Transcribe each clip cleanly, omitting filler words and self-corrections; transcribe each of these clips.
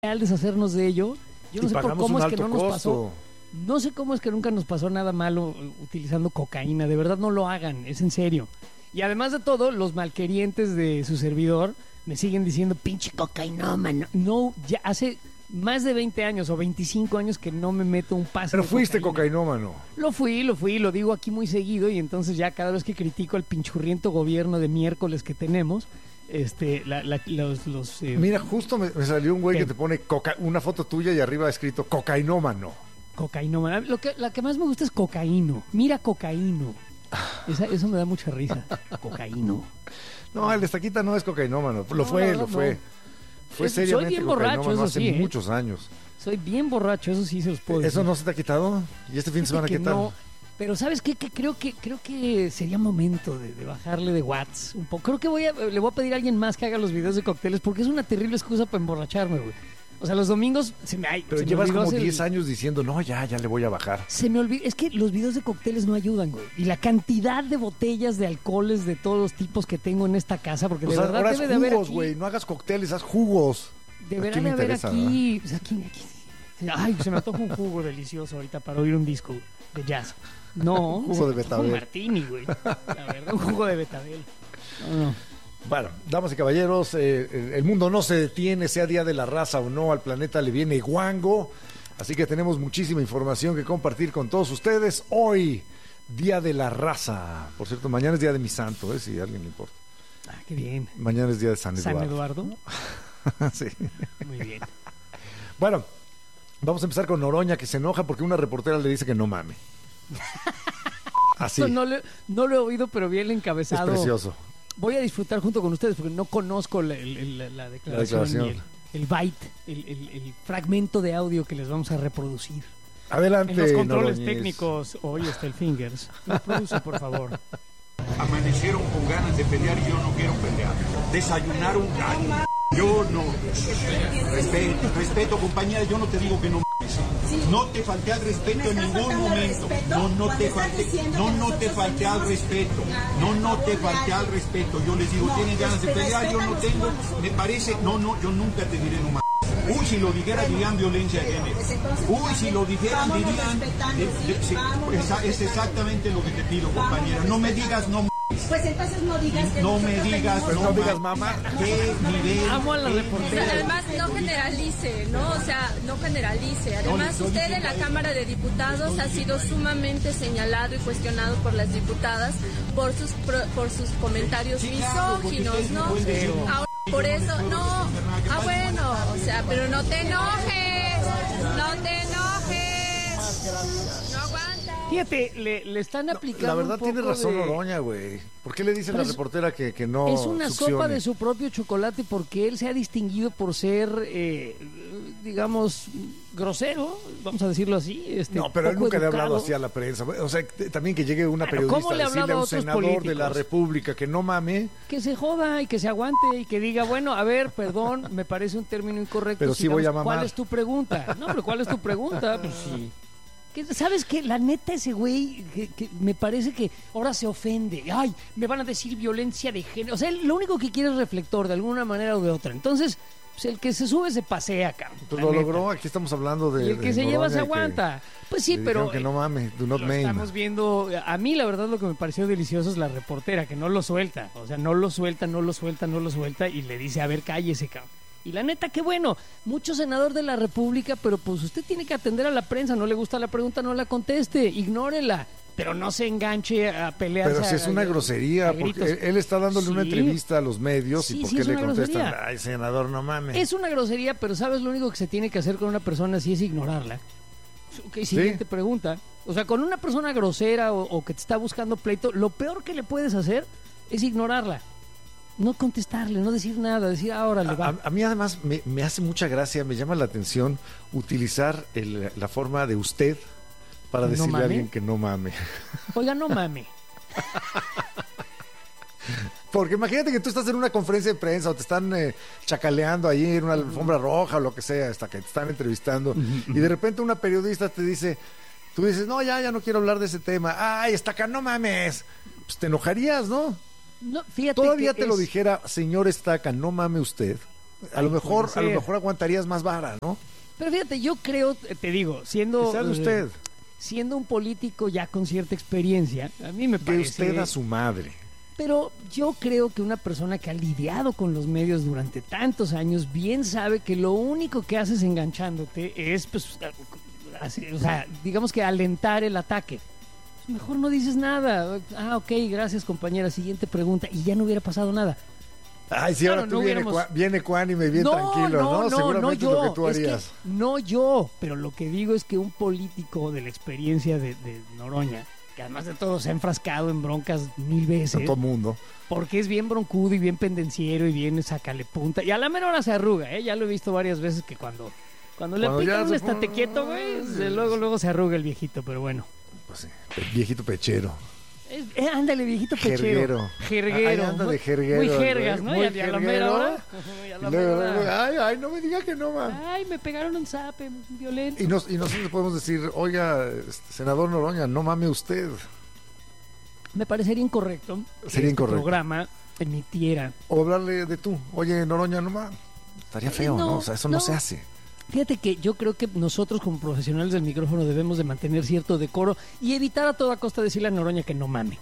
al deshacernos de ello. Yo no sé por cómo es que no nos pasó. No sé cómo es que nunca nos pasó nada malo utilizando cocaína. De verdad no lo hagan, es en serio. Y además de todo, los malquerientes de su servidor me siguen diciendo, pinche cocainómano. No, ya hace más de 20 años o 25 años que no me meto un pase. Pero fuiste cocainómano. Lo fui, lo digo aquí muy seguido y entonces ya cada vez que critico al pinchurriento gobierno de miércoles que tenemos, Mira, justo me salió un güey que te pone una foto tuya y arriba escrito cocainómano. Cocainómano. La que más me gusta es cocaíno. Mira, cocaíno. Eso me da mucha risa. Cocaíno. No, el Estaquita no es cocainómano. Lo fue. Fue seriamente soy bien borracho, eso hace sí, muchos años. Soy bien borracho, eso sí se los puedo decir. ¿Eso no se te ha quitado? ¿Y este fin de semana qué tal? No, pero ¿sabes qué? Creo que sería momento de bajarle de watts un poco. Creo que le voy a pedir a alguien más que haga los videos de cócteles porque es una terrible excusa para emborracharme, güey. O sea, los domingos Pero llevas como 10 años diciendo, no, ya le voy a bajar. Se me olvidó, es que los videos de cócteles no ayudan, güey. Y la cantidad de botellas de alcoholes de todos los tipos que tengo en esta casa, porque de verdad ahora debe de haber haber aquí... güey, no hagas cócteles, haz jugos. Deberá de haber aquí... O sea, aquí... Ay, se me antoja un jugo delicioso ahorita para oír un disco de jazz. No, un jugo de betabel. Un martini, güey. La verdad, un jugo de betabel. No. Bueno, damas y caballeros, el mundo no se detiene, sea Día de la Raza o no, al planeta le viene guango, así que tenemos muchísima información que compartir con todos ustedes. Hoy, Día de la Raza. Por cierto, mañana es Día de mi santo, si a alguien le importa. Ah, qué bien. Mañana es Día de San Eduardo. ¿San Eduardo? Sí. Muy bien. Bueno, vamos a empezar con Noroña, que se enoja porque una reportera le dice que no mame. Así. Esto no lo he oído, pero vi el encabezado. Es precioso. Voy a disfrutar junto con ustedes porque no conozco la declaración. El byte, el fragmento de audio que les vamos a reproducir. Adelante, en los controles Noroñez. técnicos, hoy está el Fingers. Reproduce, por favor. Amanecieron con ganas de pelear y yo no quiero pelear. Desayunaron ganas. Yo no. Respeto, compañera, yo no te digo que no. No te falté al respeto en ningún momento. No te falté al respeto. No te falté al respeto. Yo les digo, tienen ganas de pelear, yo no tengo. Me parece, yo nunca te diré no más. Uy, si lo dijera dirían violencia de género. Uy, si lo dijeran dirían... Es exactamente lo que te pido, compañera. No me digas no. Pues entonces no digas que no me digas, pero no digas mamá. ¿Qué nivel? Amo a la reportera. Además, no generalice, ¿no? O sea, no generalice. Además, usted en la Cámara de Diputados ha sido sumamente señalado y cuestionado por las diputadas por sus comentarios misóginos, ¿no? Ahora, por eso, no. Ah, bueno, o sea, pero no te enojes. No te enojes. No aguanta. Fíjate, le están aplicando. La verdad un poco tiene razón de... Noroña, güey. ¿Por qué le dice la reportera que no Es una succione? sopa de su propio chocolate porque él se ha distinguido por ser, digamos, grosero, vamos a decirlo así. No, pero él nunca le ha hablado educado. así a la prensa. O sea, también que llegue una periodista ¿cómo le a ha decirle hablado a a un otros senador políticos? de la República que no mame. Que se joda y que se aguante y que diga, bueno, a ver, perdón, me parece un término incorrecto. Pero sí voy a mamar. ¿Cuál es tu pregunta? No, pero ¿cuál es tu pregunta? Pues sí. ¿Sabes qué? La neta, ese güey que me parece que ahora se ofende. Ay, me van a decir violencia de género. O sea, él lo único que quiere es reflector de alguna manera o de otra. Entonces, pues el que se sube se pasea, cabrón. Pues lo logró, aquí estamos hablando de... Y el que se lleva se aguanta. Pues sí, pero... que no mames, do not name. Estamos viendo... A mí, la verdad, lo que me pareció delicioso es la reportera, que no lo suelta. O sea, no lo suelta y le dice, a ver, cállese, cabrón. Y la neta, qué bueno, mucho senador de la República, pero pues usted tiene que atender a la prensa, no le gusta la pregunta, no la conteste, ignórela, pero no se enganche a pelear. Pero si es una grosería, porque él está dándole una entrevista a los medios y ¿por qué le contestan? Grosería. Ay, senador, no mames. Es una grosería, pero ¿sabes lo único que se tiene que hacer con una persona así es ignorarla? Ok, siguiente pregunta. O sea, con una persona grosera o que te está buscando pleito, lo peor que le puedes hacer es ignorarla. No contestarle, no decir nada, decir ahora le va. A mí además me hace mucha gracia, me llama la atención utilizar la forma de usted para decirle a alguien que no mame. Oiga, no mame. Porque imagínate que tú estás en una conferencia de prensa o te están chacaleando ahí en una alfombra roja o lo que sea, hasta que te están entrevistando y de repente una periodista te dice, tú dices, no, ya no quiero hablar de ese tema. Ay, Estaca, no mames. Pues te enojarías, ¿no? No, fíjate Todavía que te lo dijera, señor Estaca, no mame usted. A lo mejor aguantarías más vara, ¿no? Pero fíjate, yo creo, te digo, siendo un político ya con cierta experiencia, a mí me parece... Que usted a su madre. Pero yo creo que una persona que ha lidiado con los medios durante tantos años bien sabe que lo único que haces enganchándote es, pues, o sea, digamos que alentar el ataque. Mejor no dices nada. Ah, ok, gracias, compañera. Siguiente pregunta. Y ya no hubiera pasado nada. Ay, sí, ahora tú viene ecuánime, bien tranquilo, ¿no? Seguramente no yo, lo que tú harías. No yo, pero lo que digo es que un político de la experiencia de Noroña, que además de todo se ha enfrascado en broncas 1000 veces. A todo mundo. Porque es bien broncudo y bien pendenciero y bien sacale punta. Y a la menor hora se arruga, ¿eh? Ya lo he visto varias veces que cuando le pican un estate quieto, güey, luego se arruga el viejito, pero bueno. Pues sí, el viejito pechero. Ándale, viejito pechero. Jerguero. Anda de jerguero. Muy jergas, ¿no? Muy y a la mera hora. Ay, no me diga que no, man. Ay, me pegaron un zape violento. Y nosotros le podemos decir, oiga, senador Noroña, no mame usted. Me parecería incorrecto que el programa emitiera. O hablarle de tú. Oye, Noroña, no mames. Estaría feo, ¿no? O sea, eso no se hace. Fíjate que yo creo que nosotros como profesionales del micrófono debemos de mantener cierto decoro y evitar a toda costa decirle a Noroña que no mame.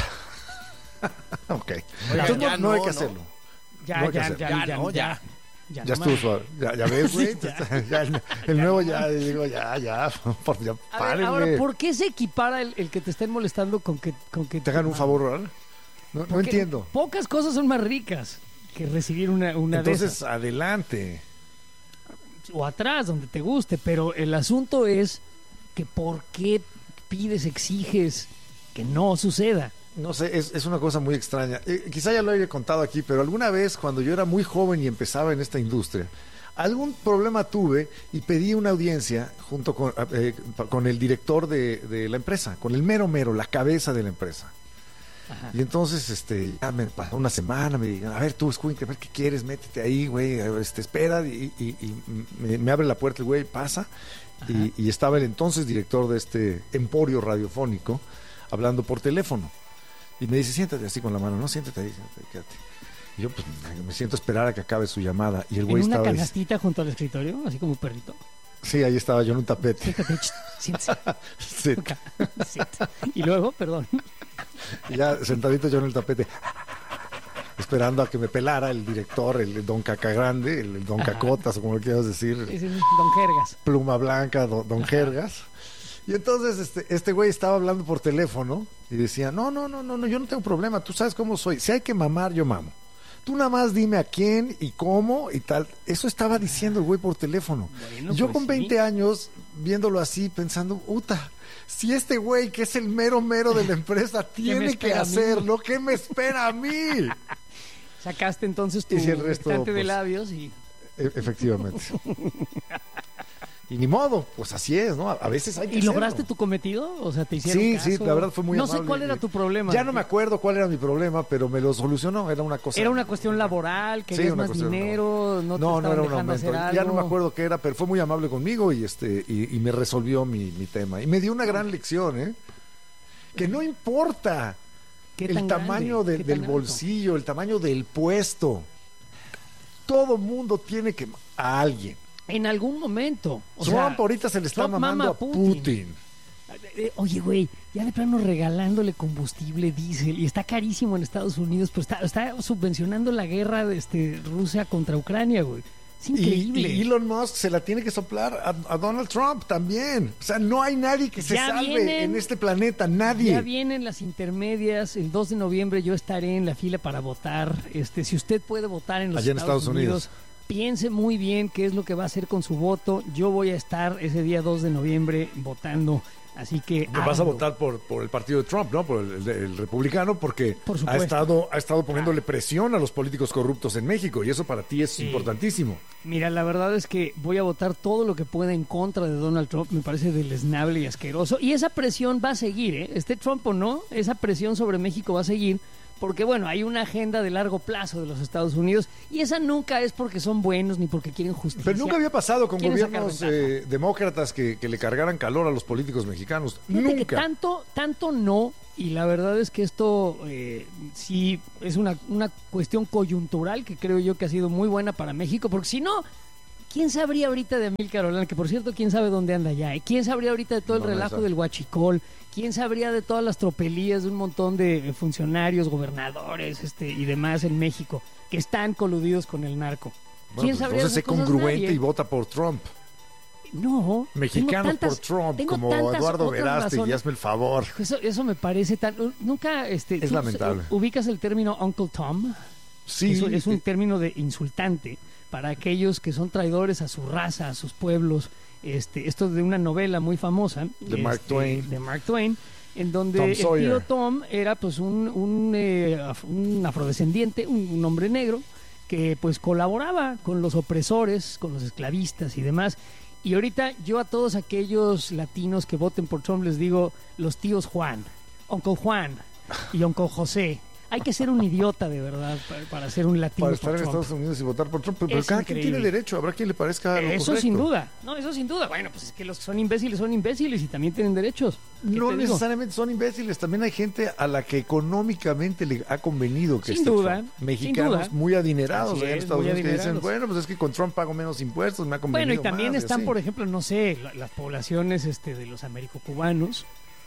Ok. Entonces no hay que hacerlo. Ya estuvo suave. Ya ves, güey. El nuevo ya párenle. Ahora, ¿por qué se equipara el que te estén molestando con que te hagan un favor, ¿verdad? No entiendo. Pocas cosas son más ricas que recibir una Entonces, de esas. adelante. O atrás, donde te guste, pero el asunto es que ¿por qué pides, exiges que no suceda? No sé, es una cosa muy extraña. Quizá ya lo haya contado aquí, pero alguna vez cuando yo era muy joven y empezaba en esta industria, algún problema tuve y pedí una audiencia junto con el director de la empresa, con el mero, la cabeza de la empresa. Ajá. Y entonces, ya me pasó una semana, me digan, a ver, tú, escuinte, a ver qué quieres, métete ahí, güey, espera, y me abre la puerta el güey, pasa, y estaba el entonces director de este emporio radiofónico, hablando por teléfono, y me dice, siéntate así con la mano, no, siéntate ahí, quédate. Y yo, pues, me siento a esperar a que acabe su llamada, y el güey estaba... ¿En una canastita junto al escritorio, así como un perrito? Sí, ahí estaba yo en un tapete. Siéntate, y luego, perdón... Y ya sentadito yo en el tapete, esperando a que me pelara el director, el don Cacagrande, el don Cacotas, o como lo quieras decir. Es el don Jergas. Pluma blanca, don Jergas. Y entonces este güey estaba hablando por teléfono y decía, no, yo no tengo problema, tú sabes cómo soy. Si hay que mamar, yo mamo. Tú nada más dime a quién y cómo y tal. Eso estaba diciendo el güey por teléfono. Bueno, yo pues con 20 años, viéndolo así, pensando, si este güey, que es el mero de la empresa, tiene que hacerlo, ¿qué me espera a mí? Sacaste entonces tu restante de labios y... Efectivamente. Y ni modo, pues así es, ¿no? A veces hay que hacerlo. ¿Y lograste tu cometido? O sea, ¿te hicieron caso? Sí, la verdad fue muy amable. No sé cuál era tu problema. Ya no me acuerdo cuál era mi problema, pero me lo solucionó. Era una cosa... ¿Era una cuestión laboral? ¿Querías más dinero? ¿No era un aumento? Ya no me acuerdo qué era, pero fue muy amable conmigo y me resolvió mi tema. Y me dio una gran lección, ¿eh? Que no importa el tamaño del bolsillo, el tamaño del puesto. Todo mundo tiene que... a alguien. En algún momento. Trump ahorita se le está mamando a Putin. Oye, güey, ya de plano regalándole combustible diésel y está carísimo en Estados Unidos, pero está subvencionando la guerra de Rusia contra Ucrania, güey. Es increíble. Y Elon Musk se la tiene que soplar a Donald Trump también. O sea, no hay nadie que se salve en este planeta, nadie. Ya vienen las intermedias. El 2 de noviembre yo estaré en la fila para votar. Si usted puede votar en los Estados Unidos, piense muy bien qué es lo que va a hacer con su voto. Yo voy a estar ese día 2 de noviembre votando. Así que vas a votar por el partido de Trump, ¿no? Por el republicano, porque ha estado poniéndole presión a los políticos corruptos en México, y eso para ti es importantísimo. Mira, la verdad es que voy a votar todo lo que pueda en contra de Donald Trump. Me parece deleznable y asqueroso, y esa presión va a seguir, ¿eh? Esté Trump o no, esa presión sobre México va a seguir, porque bueno, hay una agenda de largo plazo de los Estados Unidos, y esa nunca es porque son buenos ni porque quieren justicia. Pero nunca había pasado con gobiernos demócratas que le cargaran calor a los políticos mexicanos. Fíjate nunca. Que tanto no, y la verdad es que esto sí es una cuestión coyuntural que creo yo que ha sido muy buena para México, porque si no, ¿quién sabría ahorita de Amílcar Olano? Que por cierto, ¿quién sabe dónde anda ya? ¿Quién sabría ahorita de todo el relajo del huachicol? ¿Quién sabría de todas las tropelías de un montón de funcionarios, gobernadores y demás en México que están coludidos con el narco? Bueno, ¿Quién sabría entonces sé congruente y vota por Trump. No. Mexicanos por Trump, como Eduardo Verástegui, y hazme el favor. Eso me parece tan... Nunca... es lamentable. ¿Ubicas el término Uncle Tom? Sí. Es un término de insultante para aquellos que son traidores a su raza, a sus pueblos. Esto es de una novela muy famosa. De Mark Twain. De Mark Twain, en donde el tío Tom era pues un afrodescendiente, un hombre negro, que pues colaboraba con los opresores, con los esclavistas y demás. Y ahorita yo a todos aquellos latinos que voten por Trump les digo los tíos Juan, Uncle Juan y Uncle José. Hay que ser un idiota de verdad para ser un latino. Para estar en Estados Unidos y votar por Trump. Pero cada quien tiene derecho, habrá quien le parezca lo Eso correcto. Sin duda. No, eso sin duda. Bueno, pues es que los que son imbéciles y también tienen derechos. No necesariamente son imbéciles. También hay gente a la que económicamente le ha convenido que sin duda, Trump. Mexicanos sin duda. Muy adinerados en Estados Unidos que dicen, bueno, pues es que con Trump pago menos impuestos, me ha convenido. Bueno, y también más, están, y por ejemplo, no sé, las poblaciones de los americocubanos,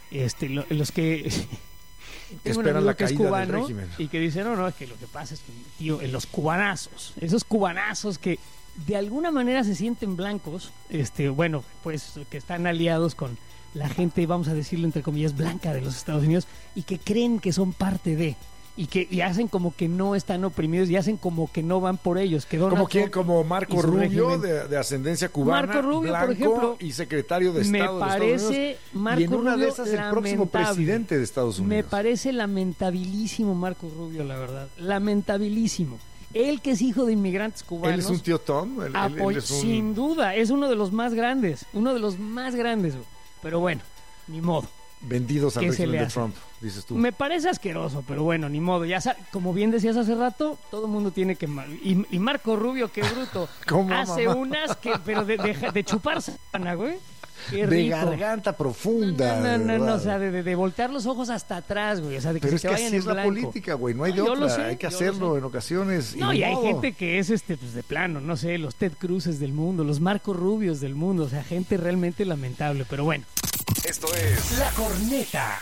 los que... Tengo esperan la que es caída cubano del régimen. y que dicen, no, es que lo que pasa es que, tío, en los cubanazos, esos cubanazos que de alguna manera se sienten blancos, bueno, pues que están aliados con la gente, vamos a decirlo entre comillas, blanca de los Estados Unidos y que creen que son parte de... Y hacen como que no están oprimidos y hacen como que no van por ellos. Que ¿Como quién? Como Marco Rubio, de ascendencia cubana, Marco Rubio, blanco, por ejemplo, y secretario de Estado me parece de Estados Unidos. Marco y en una Rubio de esas el próximo presidente de Estados Unidos. Me parece lamentabilísimo Marco Rubio, la verdad. Lamentabilísimo. Él que es hijo de inmigrantes cubanos. ¿Él es un tío Tom? Él es un... Sin duda, es uno de los más grandes. Uno de los más grandes. Pero bueno, ni modo. Vendidos al régimen de Trump, dices tú. Me parece asqueroso, pero bueno, ni modo. Ya como bien decías hace rato, todo el mundo tiene que... Y Marco Rubio, qué bruto. Hace mamá? Unas que... Pero de chuparse, güey. Qué de rico. Garganta profunda. No, o sea, de voltear los ojos hasta atrás, güey. O sea, de que pero se es te que vayan así es en blanco. la política, güey. No hay de otra. Sé, hay que hacerlo en ocasiones. No, y hay gente que es pues de plano, no sé, los Ted Cruzes del mundo, los Marco Rubios del mundo. O sea, gente realmente lamentable, pero bueno. Esto es La Corneta.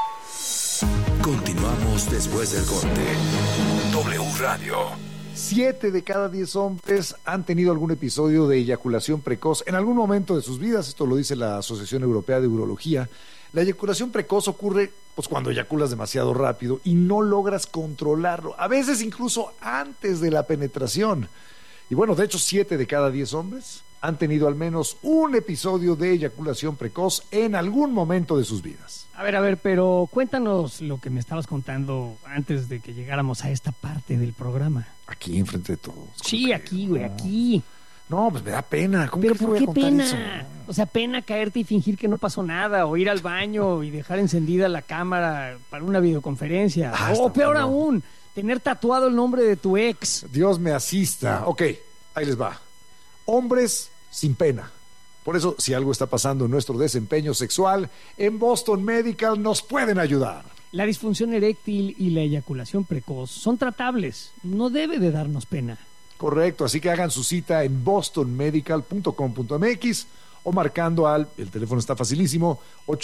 Continuamos después del corte. W Radio. 7 de cada 10 hombres han tenido algún episodio de eyaculación precoz en algún momento de sus vidas. Esto lo dice la Asociación Europea de Urología. La eyaculación precoz ocurre pues cuando eyaculas demasiado rápido y no logras controlarlo, a veces incluso antes de la penetración. Y bueno, de hecho 7 de cada 10 hombres han tenido al menos un episodio de eyaculación precoz en algún momento de sus vidas. A ver, pero cuéntanos lo que me estabas contando antes de que llegáramos a esta parte del programa. Aquí, enfrente de todos. Sí, aquí, güey, aquí. No, pues me da pena. ¿Cómo ¿Pero que por qué pena? Eso? O sea, pena caerte y fingir que no pasó nada, o ir al baño y dejar encendida la cámara para una videoconferencia. O peor aún, tener tatuado el nombre de tu ex. Dios me asista. Ok, ahí les va. Hombres sin pena. Por eso, si algo está pasando en nuestro desempeño sexual, en Boston Medical nos pueden ayudar. La disfunción eréctil y la eyaculación precoz son tratables. No debe de darnos pena. Correcto, así que hagan su cita en bostonmedical.com.mx o marcando el teléfono está facilísimo,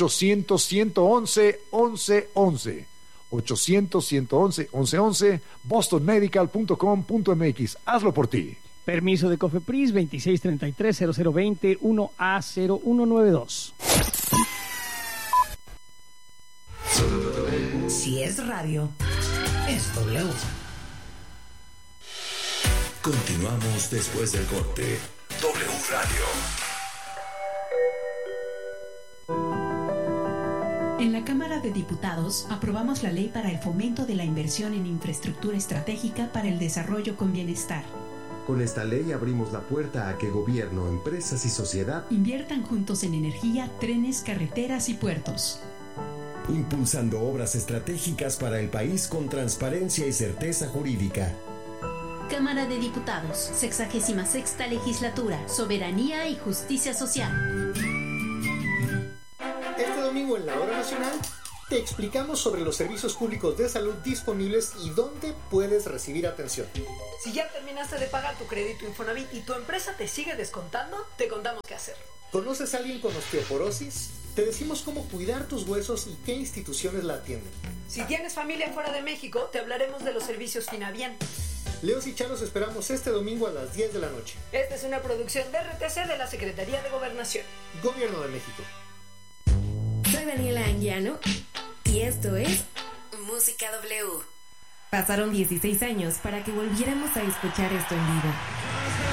800-111-1111. 800-111-1111, bostonmedical.com.mx. Hazlo por ti. Permiso de COFEPRIS 2633-0020 1A0192. Si es radio, es W. Continuamos después del corte. W Radio. En la Cámara de Diputados aprobamos la ley para el fomento de la inversión en infraestructura estratégica para el desarrollo con bienestar. Con esta ley abrimos la puerta a que gobierno, empresas y sociedad inviertan juntos en energía, trenes, carreteras y puertos. Impulsando obras estratégicas para el país con transparencia y certeza jurídica. Cámara de Diputados, 66ª Legislatura, Soberanía y Justicia Social. Este domingo en la Hora Nacional, te explicamos sobre los servicios públicos de salud disponibles y dónde puedes recibir atención. Si ya terminaste de pagar tu crédito Infonavit y tu empresa te sigue descontando, te contamos qué hacer. ¿Conoces a alguien con osteoporosis? Te decimos cómo cuidar tus huesos y qué instituciones la atienden. Si tienes familia fuera de México, te hablaremos de los servicios Finabian. Leos y Chá los esperamos este domingo a las 10 de la noche. Esta es una producción de RTC de la Secretaría de Gobernación. Gobierno de México. Soy Daniela Anguiano y esto es Música W. Pasaron 16 años para que volviéramos a escuchar esto en vivo.